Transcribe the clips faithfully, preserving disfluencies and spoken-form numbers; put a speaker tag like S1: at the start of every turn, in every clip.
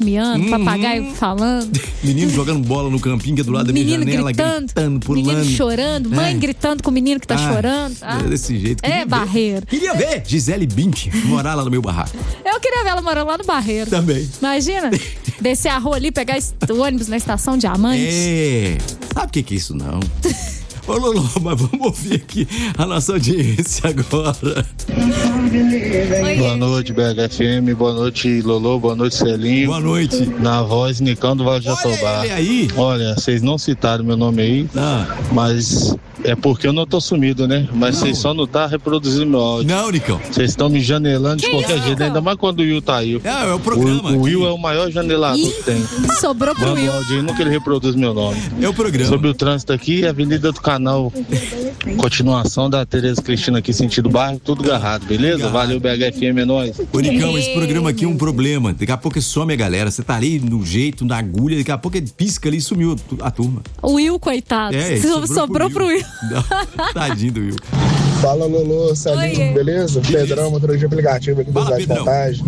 S1: miando, uhum. papagaio falando.
S2: Menino jogando bola no campinho que é do lado da minha
S1: menino
S2: janela,
S1: gritando,
S2: gritando, pulando.
S1: Menino chorando, mãe
S2: é.
S1: gritando com o menino que tá ah, chorando. Ah,
S2: é desse jeito.
S1: É barreiro.
S2: Queria ver Gisele Bündchen morar lá no meu barraco.
S1: Eu queria ver ela morando lá no barreiro.
S2: Também.
S1: Imagina, descer a rua ali, pegar o ônibus na estação Diamante.
S2: É, sabe o que que é isso não? Ô Lolo, mas vamos ouvir aqui a nossa audiência agora.
S3: Oi. Boa noite, B H F M, boa noite, Lolo, boa noite, Celinho.
S2: Boa noite.
S3: Na voz, Nicão do Vale de Jatobá.
S2: Olha aí.
S3: Olha, vocês não citaram meu nome aí, ah. mas é porque eu não tô sumido, né? Mas vocês só não tá reproduzindo meu áudio.
S2: Não, Nicão.
S3: Vocês estão me janelando de
S1: que
S3: qualquer
S1: isso,
S3: jeito, ainda mais quando o Will tá aí.
S2: É, é o programa.
S3: O, o Will é o maior janelador Ih, que tem.
S1: Sobrou pro
S3: Manda
S1: Will.
S3: o áudio aí, não que ele reproduz meu nome.
S2: É o programa.
S3: Sobre o trânsito aqui, Avenida do Canal, continuação da Tereza Cristina aqui, sentido bairro, tudo garrado, beleza? Garrado. Valeu, B H F M, é nóis.
S2: Ô, Nicão, esse programa aqui é um problema. Daqui a pouco some a galera. Você tá ali no jeito, na agulha, daqui a pouco ele pisca ali e sumiu a turma.
S1: O Will, coitado.
S2: É,
S1: sobrou,
S2: sobrou
S1: pro Will.
S2: Will. Tadinho do Will.
S4: Fala, Lolo, Celinho, beleza? beleza? Pedrão, motor de aplicativo aqui do Zé de Contagem.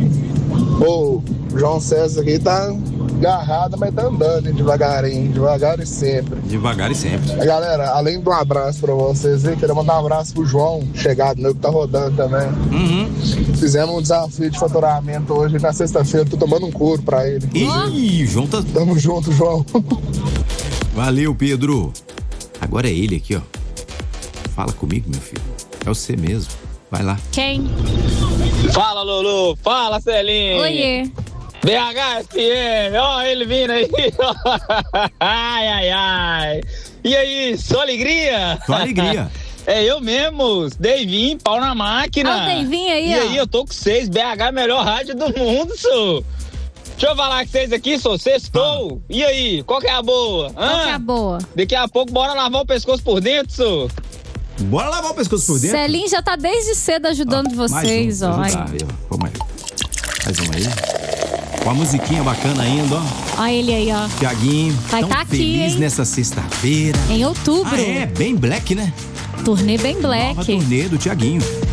S4: Ô, João César aqui tá agarrado, mas tá andando, hein, devagarinho, devagar e sempre.
S2: Devagar e sempre.
S4: A galera, além do um abraço pra vocês aí, queria mandar um abraço pro João, chegado, meu, que tá rodando também.
S2: Uhum.
S4: Fizemos um desafio de faturamento hoje, na sexta-feira, tô tomando um couro pra ele.
S2: Ih, João tá...
S4: Tamo junto, João.
S2: Valeu, Pedro. Agora é ele aqui, ó. Fala comigo, meu filho. É você mesmo. Vai lá.
S1: Quem?
S5: Fala, Lulu. Fala, Celinho.
S1: Oiê.
S5: B H F M. Ó, ele vindo aí. Ai, ai, ai. E aí, só alegria?
S2: Só alegria.
S5: É eu mesmo, Deivin, pau na máquina.
S1: Ó, o Deivin aí,
S5: E
S1: ó.
S5: aí, eu tô com vocês, B H, melhor rádio do mundo, sou. Deixa eu falar com vocês aqui, sou sextou. Ah. E aí, qual que é a boa?
S1: Qual
S5: Hã?
S1: que é a boa?
S5: Daqui a pouco, bora lavar o pescoço por dentro, sou.
S2: Bora lavar o pescoço por dentro?
S1: Celinho já tá desde cedo ajudando ah, vocês,
S2: um,
S1: ó.
S2: Aí, vamos aí. Mais um aí. Com a musiquinha bacana ainda, ó.
S1: Olha ele aí, ó.
S2: Tiaguinho.
S1: Vai
S2: tão
S1: tá aqui,
S2: feliz
S1: hein?
S2: Nessa sexta-feira.
S1: Em outubro.
S2: Ah, é, bem black, né?
S1: Turnê bem black.
S2: Nova turnê do Tiaguinho.